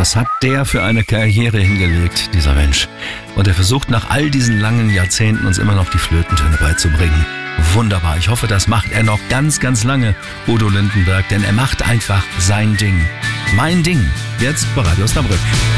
Was hat der für eine Karriere hingelegt, dieser Mensch? Und er versucht nach all diesen langen Jahrzehnten uns immer noch die Flötentöne beizubringen. Wunderbar, ich hoffe, das macht er noch ganz, ganz lange, Udo Lindenberg, denn er macht einfach sein Ding. Mein Ding, jetzt bei Radio Osnabrück.